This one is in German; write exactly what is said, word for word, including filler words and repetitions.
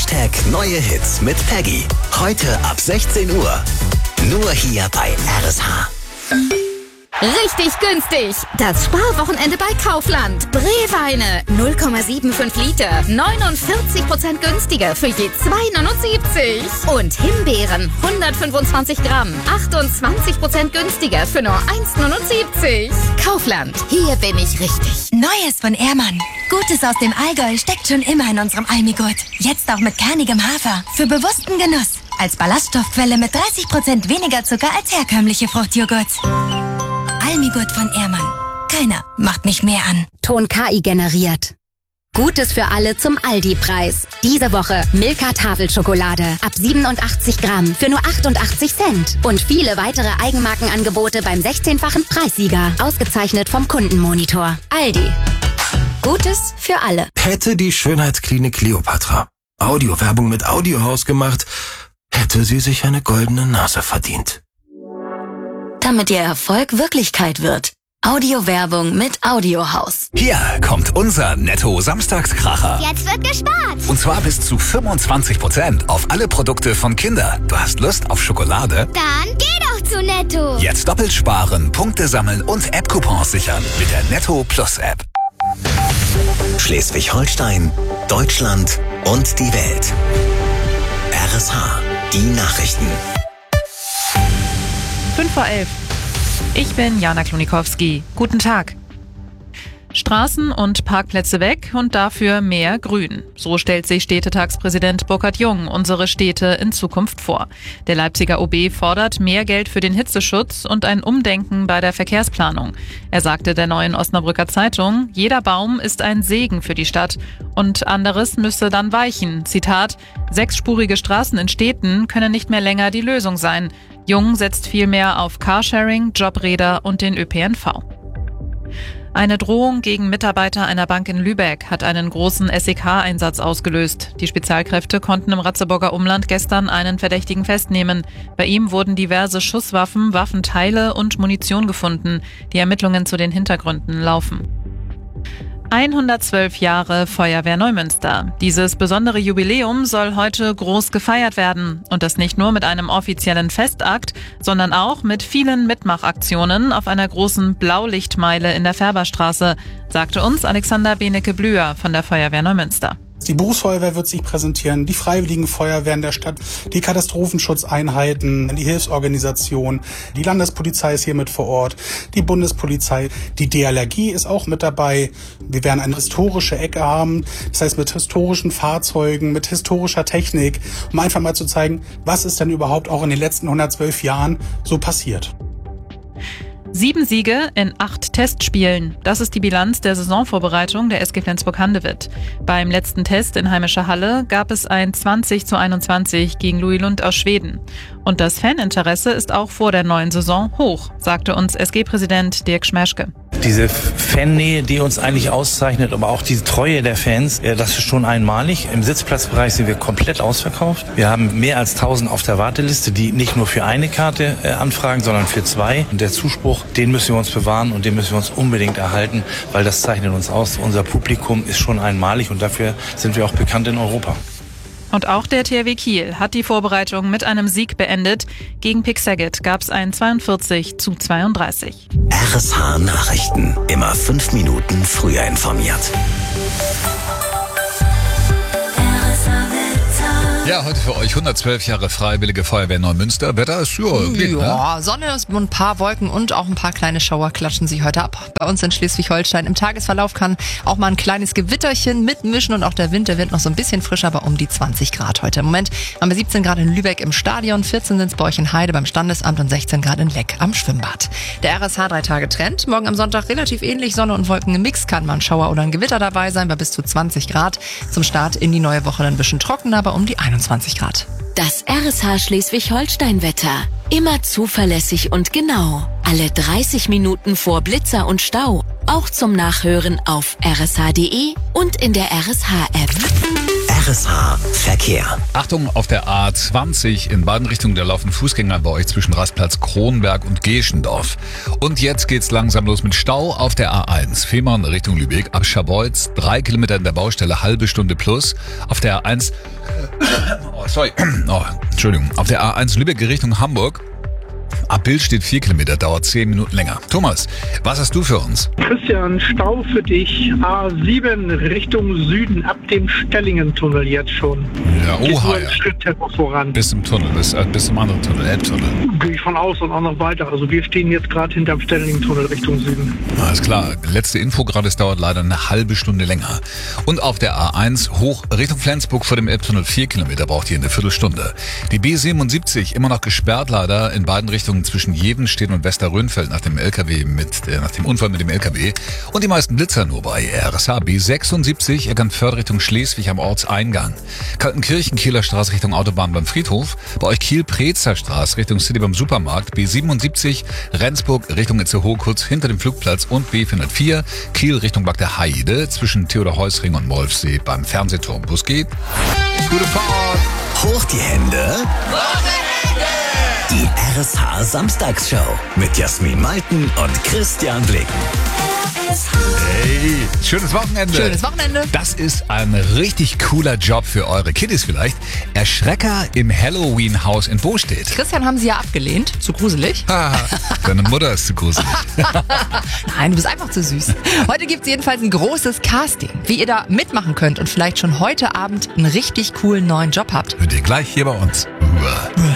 Hashtag Neue Hits mit Peggy. Heute ab sechzehn Uhr. Nur hier bei R S H. Richtig günstig. Das Sparwochenende bei Kaufland. Breweine null Komma fünfundsiebzig Liter. neunundvierzig Prozent günstiger für je zwei Komma neunundsiebzig. Und Himbeeren hundertfünfundzwanzig Gramm. achtundzwanzig Prozent günstiger für nur eins Komma neunundsiebzig. Kaufland. Hier bin ich richtig. Neues von Ehrmann. Gutes aus dem Allgäu steckt schon immer in unserem Almigurt. Jetzt auch mit kernigem Hafer. Für bewussten Genuss. Als Ballaststoffquelle mit dreißig Prozent weniger Zucker als herkömmliche Fruchtjoghurts. Almigurt von Ehrmann. Keiner macht mich mehr an. Ton K I generiert. Gutes für alle zum Aldi-Preis. Diese Woche Milka Tafelschokolade ab siebenundachtzig Gramm für nur achtundachtzig Cent. Und viele weitere Eigenmarkenangebote beim sechzehnfachen Preissieger. Ausgezeichnet vom Kundenmonitor. Aldi. Gutes für alle. Hätte die Schönheitsklinik Kleopatra Audiowerbung mit Audiohaus gemacht, hätte sie sich eine goldene Nase verdient. Damit Ihr Erfolg Wirklichkeit wird. Audiowerbung mit Audiohaus. Hier kommt unser Netto-Samstagskracher. Jetzt wird gespart. Und zwar bis zu fünfundzwanzig Prozent auf alle Produkte von Kinder. Du hast Lust auf Schokolade? Dann geh doch zu Netto. Jetzt doppelt sparen, Punkte sammeln und App-Coupons sichern mit der Netto Plus App. Schleswig-Holstein, Deutschland und die Welt. R S H, die Nachrichten. fünf vor elf. Ich bin Jana Klonikowski. Guten Tag. Straßen und Parkplätze weg und dafür mehr Grün. So stellt sich Städtetagspräsident Burkhard Jung unsere Städte in Zukunft vor. Der Leipziger O B fordert mehr Geld für den Hitzeschutz und ein Umdenken bei der Verkehrsplanung. Er sagte der Neuen Osnabrücker Zeitung, jeder Baum ist ein Segen für die Stadt und anderes müsse dann weichen. Zitat, sechsspurige Straßen in Städten können nicht mehr länger die Lösung sein. Jung setzt vielmehr auf Carsharing, Jobräder und den Ö P N V. Eine Drohung gegen Mitarbeiter einer Bank in Lübeck hat einen großen S E K-Einsatz ausgelöst. Die Spezialkräfte konnten im Ratzeburger Umland gestern einen Verdächtigen festnehmen. Bei ihm wurden diverse Schusswaffen, Waffenteile und Munition gefunden. Die Ermittlungen zu den Hintergründen laufen. hundertzwölf Jahre Feuerwehr Neumünster. Dieses besondere Jubiläum soll heute groß gefeiert werden. Und das nicht nur mit einem offiziellen Festakt, sondern auch mit vielen Mitmachaktionen auf einer großen Blaulichtmeile in der Färberstraße, sagte uns Alexander Benecke-Blüher von der Feuerwehr Neumünster. Die Berufsfeuerwehr wird sich präsentieren, die Freiwilligen Feuerwehren der Stadt, die Katastrophenschutzeinheiten, die Hilfsorganisation, die Landespolizei ist hier mit vor Ort, die Bundespolizei, die D L R G ist auch mit dabei. Wir werden eine historische Ecke haben, das heißt mit historischen Fahrzeugen, mit historischer Technik, um einfach mal zu zeigen, was ist denn überhaupt auch in den letzten hundertzwölf Jahren so passiert. Sieben Siege in acht Testspielen. Das ist die Bilanz der Saisonvorbereitung der S G Flensburg-Handewitt. Beim letzten Test in heimischer Halle gab es ein zwanzig zu einundzwanzig gegen Louis Lund aus Schweden. Und das Faninteresse ist auch vor der neuen Saison hoch, sagte uns S G-Präsident Dirk Schmerschke. Diese Fannähe, die uns eigentlich auszeichnet, aber auch diese Treue der Fans, das ist schon einmalig. Im Sitzplatzbereich sind wir komplett ausverkauft. Wir haben mehr als tausend auf der Warteliste, die nicht nur für eine Karte anfragen, sondern für zwei. Und der Zuspruch, den müssen wir uns bewahren und den müssen wir uns unbedingt erhalten, weil das zeichnet uns aus. Unser Publikum ist schon einmalig und dafür sind wir auch bekannt in Europa. Und auch der T H W Kiel hat die Vorbereitung mit einem Sieg beendet. Gegen Pick Saget gab es ein zweiundvierzig zu zweiunddreißig. R S H Nachrichten. Immer fünf Minuten früher informiert. Ja, heute für euch hundertzwölf Jahre Freiwillige Feuerwehr Neumünster. Wetter ist, ja, geht, ja, ne? Sonne und ein paar Wolken und auch ein paar kleine Schauer klatschen sich heute ab. Bei uns in Schleswig-Holstein im Tagesverlauf kann auch mal ein kleines Gewitterchen mitmischen und auch der Wind, der wird noch so ein bisschen frischer, aber um die zwanzig Grad heute. Im Moment haben wir siebzehn Grad in Lübeck im Stadion, vierzehn sind es bei euch in Heide beim Standesamt und sechzehn Grad in Leck am Schwimmbad. Der R S H drei Tage Trend. Morgen am Sonntag relativ ähnlich, Sonne und Wolken im Mix, kann mal ein Schauer oder ein Gewitter dabei sein bei bis zu zwanzig Grad. Zum Start in die neue Woche ein bisschen trockener, aber um die einundzwanzig Grad. Das R S H Schleswig-Holstein-Wetter. Immer zuverlässig und genau. Alle dreißig Minuten vor Blitzer und Stau. Auch zum Nachhören auf r s h punkt d e und in der R S H-App. R S H Verkehr. Achtung, auf der A zwanzig in beiden Richtungen, da laufen Fußgänger bei euch zwischen Rastplatz Kronberg und Geschendorf. Und jetzt geht's langsam los mit Stau auf der A eins. Fehmarn Richtung Lübeck, ab Scharbeutz, drei Kilometer in der Baustelle, halbe Stunde plus. Auf der A eins, oh, sorry, oh, Entschuldigung, auf der A eins Lübeck Richtung Hamburg. Ab Bild steht vier Kilometer, dauert zehn Minuten länger. Thomas, was hast du für uns? Christian, Stau für dich. A sieben Richtung Süden, ab dem Stellingen-Tunnel jetzt schon. Ja, oha, ja. Schritttempo voran. Bis zum Tunnel, bis, äh, bis zum anderen Tunnel, Elbtunnel. Gehe ich von aus und auch noch weiter. Also wir stehen jetzt gerade hinterm Stellingen-Tunnel Richtung Süden. Alles klar. Letzte Info gerade, es dauert leider eine halbe Stunde länger. Und auf der A eins hoch Richtung Flensburg vor dem Elbtunnel vier Kilometer, braucht ihr eine Viertelstunde. Die B siebenundsiebzig immer noch gesperrt leider in beiden Richtungen zwischen Jevenstedt und Westerrönfeld nach dem L K W mit, äh, nach dem Unfall mit dem L K W. Und die meisten Blitzer nur bei R S H. B sechsundsiebzig, Eckernförde Richtung Schleswig am Ortseingang. Kaltenkirchen, Kieler Straße Richtung Autobahn beim Friedhof. Bei euch Kiel-Prezer Straße Richtung City beim Supermarkt. B siebenundsiebzig, Rendsburg Richtung Itzehoe kurz hinter dem Flugplatz. Und B vierhundertvier, Kiel Richtung Bad der Heide zwischen Theodor-Heuss-Ring und Molfsee beim Fernsehturm. Bus geht. Gute Fahrt. Hoch die Hände. Die R S H Samstagsshow mit Jasmin Malten und Christian Blicken. Hey, schönes Wochenende. Schönes Wochenende. Das ist ein richtig cooler Job für eure Kiddies vielleicht. Erschrecker im Halloween-Haus in Bostedt. Christian haben sie ja abgelehnt. Zu gruselig. Ah, deine Mutter ist zu gruselig. Nein, du bist einfach zu süß. Heute gibt's jedenfalls ein großes Casting. Wie ihr da mitmachen könnt und vielleicht schon heute Abend einen richtig coolen neuen Job habt. Hört ihr gleich hier bei uns. Uah.